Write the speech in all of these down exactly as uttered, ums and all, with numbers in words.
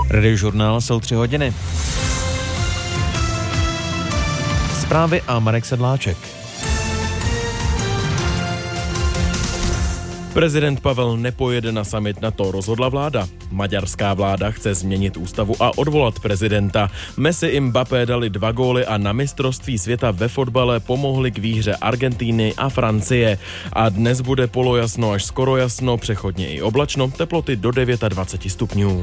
Radiožurnál jsou tři hodiny. Zprávy a Marek Sedláček. Prezident Pavel nepojede na summit NATO, rozhodla vláda. Maďarská vláda chce změnit ústavu a odvolat prezidenta. Messi i Mbappé dali dva góly a na mistrovství světa ve fotbale pomohli k výhře Argentíny a Francie. A dnes bude polojasno až skoro jasno, přechodně i oblačno, teploty do dvacet devět stupňů.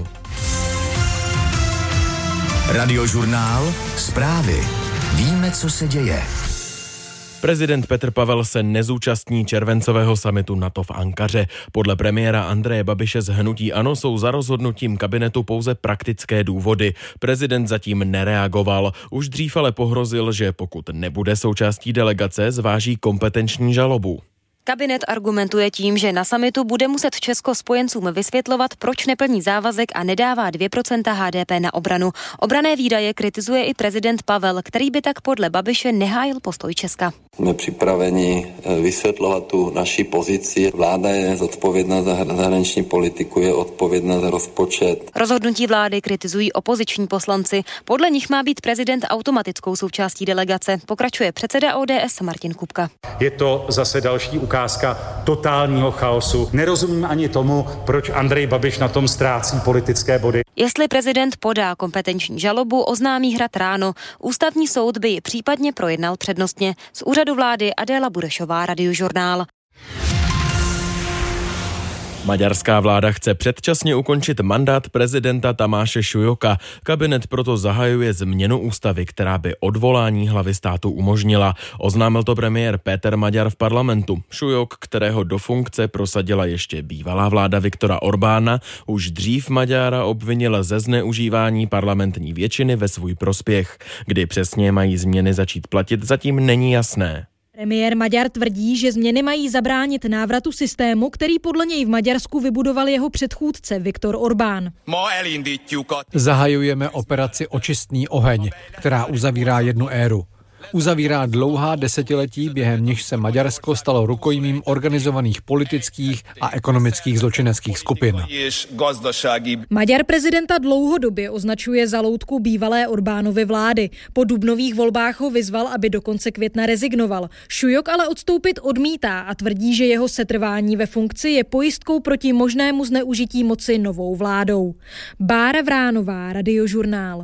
Radiožurnál, zprávy. Víme, co se děje. Prezident Petr Pavel se nezúčastní červencového summitu NATO v Ankaře. Podle premiéra Andreje Babiše z hnutí ANO jsou za rozhodnutím kabinetu pouze praktické důvody. Prezident zatím nereagoval. Už dřív ale pohrozil, že pokud nebude součástí delegace, zváží kompetenční žalobu. Kabinet argumentuje tím, že na summitu bude muset Česko spojencům vysvětlovat, proč neplní závazek a nedává dvě procenta H D P na obranu. Obranné výdaje kritizuje i prezident Pavel, který by tak podle Babiše nehájil postoj Česka. Jsme připraveni vysvětlovat tu naši pozici. Vláda je zodpovědná za zahraniční politiku, je odpovědná za rozpočet. Rozhodnutí vlády kritizují opoziční poslanci. Podle nich má být prezident automatickou součástí delegace. Pokračuje předseda O D S Martin Kupka. Je to zase další ukázka totálního chaosu. Nerozumím ani tomu, proč Andrej Babiš na tom ztrácí politické body. Jestli prezident podá kompetenční žalobu, oznámí Hrad ráno. Ústavní soud by ji případně projednal přednostně. Z úřadu vlády Adéla Burešová, Radiožurnál. Maďarská vláda chce předčasně ukončit mandát prezidenta Tamáše Šujoka. Kabinet proto zahajuje změnu ústavy, která by odvolání hlavy státu umožnila. Oznámil to premiér Péter Maďar v parlamentu. Šujok, kterého do funkce prosadila ještě bývalá vláda Viktora Orbána, už dřív Maďara obvinil ze zneužívání parlamentní většiny ve svůj prospěch. Kdy přesně mají změny začít platit, zatím není jasné. Premiér Maďar tvrdí, že změny mají zabránit návratu systému, který podle něj v Maďarsku vybudoval jeho předchůdce Viktor Orbán. Zahajujeme operaci Očistný oheň, která uzavírá jednu éru. Uzavírá dlouhá desetiletí, během nichž se Maďarsko stalo rukojmím organizovaných politických a ekonomických zločineckých skupin. Maďar prezidenta dlouhodobě označuje za loutku bývalé Orbánovy vlády. Po dubnových volbách ho vyzval, aby do konce května rezignoval. Šujok ale odstoupit odmítá a tvrdí, že jeho setrvání ve funkci je pojistkou proti možnému zneužití moci novou vládou. Bára Vránová, Radiožurnál.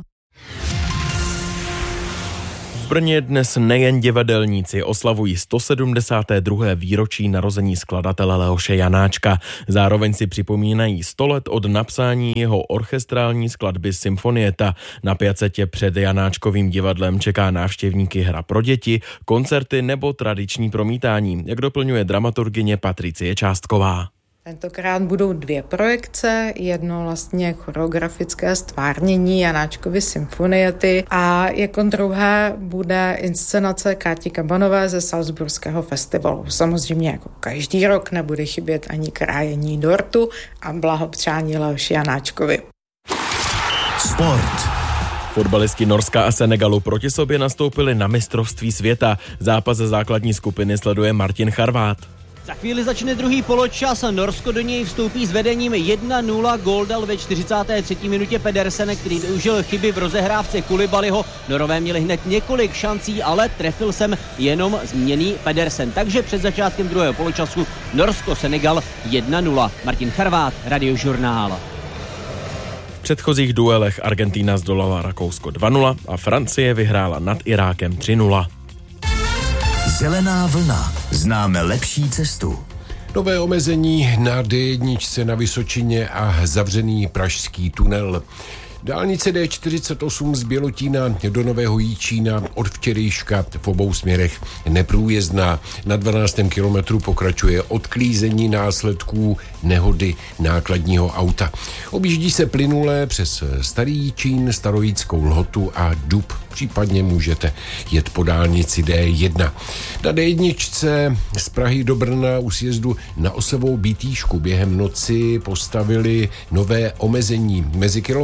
V Brně dnes nejen divadelníci oslavují sto sedmdesáté druhé výročí narození skladatele Leoše Janáčka. Zároveň si připomínají sto let od napsání jeho orchestrální skladby Symfonieta. Na Piacetě před Janáčkovým divadlem čeká návštěvníky hra pro děti, koncerty nebo tradiční promítání, jak doplňuje dramaturgyně Patricie Částková. Tentokrát budou dvě projekce, jedno vlastně choreografické stvárnění Janáčkovy Symfoniety a jako druhé bude inscenace Káti Kabanové ze Salzburského festivalu. Samozřejmě jako každý rok nebude chybět ani krájení dortu a blahopřání Leoši Janáčkovi. Sport. Fotbalisti Norska a Senegalu proti sobě nastoupili na mistrovství světa. Zápas ze základní skupiny sleduje Martin Charvát. Za chvíli začne druhý poločas, Norsko do něj vstoupí s vedením jedna nula, gól dal ve čtyřicáté třetí minutě Pedersen, který využil chyby v rozehrávce Koulibalyho. Norové měli hned několik šancí, ale trefil jsem jenom zmíněný Pedersen. Takže před začátkem druhého poločasu Norsko-Senegal jedna nula. Martin Charvát, Radiožurnál. V předchozích duelech Argentína zdolala Rakousko dva nula a Francie vyhrála nad Irákem tři nula. Zelená vlna. Známe lepší cestu. Nové omezení na D jedna na Vysočině a zavřený pražský tunel. Dálnice D čtyřicet osm z Bělotína do Nového Jičína od včerejška v obou směrech neprůjezdná. Na dvanáctém kilometru pokračuje odklízení následků nehody nákladního auta. Objíždí se plynulé přes Starý Jičín, Starojickou Lhotu a Dub. Případně můžete jet po dálnici D jedna. Na D jedna z Prahy do Brna u sjezdu na Osovou Bítýšku během noci postavili nové omezení. Mezi kilometry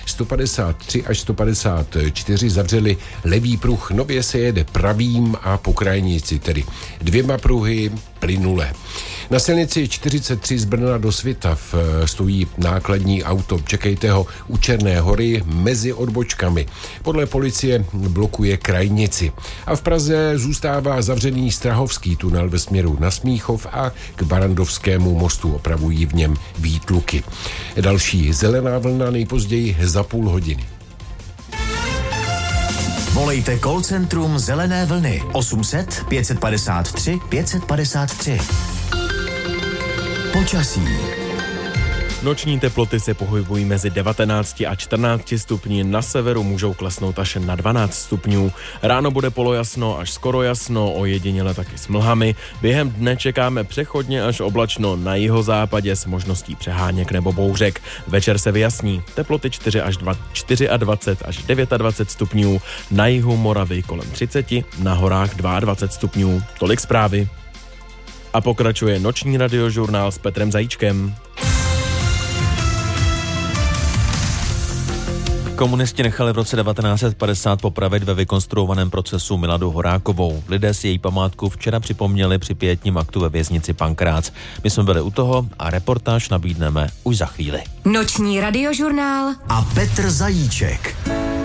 sto padesát tři až sto padesát čtyři zavřeli levý pruh, nově se jede pravým a po krajnici, tedy dvěma pruhy plynule. Na silnici čtyřicet tři z Brna do Svitav stojí nákladní auto. Čekejte ho u Černé Hory mezi odbočkami. Podle policie blokuje krajnici. A v Praze zůstává zavřený Strahovský tunel ve směru na Smíchov a k Barandovskému mostu. Opravují v něm výtluky. Další zelená vlna nejpozději za půl hodiny. Volejte call centrum Zelené vlny osm set pět padesát tři pět padesát tři. Počasí. Noční teploty se pohybují mezi devatenácti a čtrnácti stupni, na severu můžou klesnout až na dvanáct stupňů. Ráno bude polojasno až skoro jasno, ojediněle taky s mlhami. Během dne čekáme přechodně až oblačno na jihozápadě s možností přeháněk nebo bouřek. Večer se vyjasní, teploty čtyři až dvacet až dvacet devět stupňů, na jihu Moravy kolem třicet, na horách dvacet dva stupňů. Tolik zprávy. A pokračuje noční radiožurnál s Petrem Zajíčkem. Komunisti nechali v roce devatenáct set padesát popravit ve vykonstruovaném procesu Miladu Horákovou. Lidé si její památku včera připomněli při pietním aktu ve věznici Pankrác. My jsme byli u toho a reportáž nabídneme už za chvíli. Noční radiožurnál a Petr Zajíček.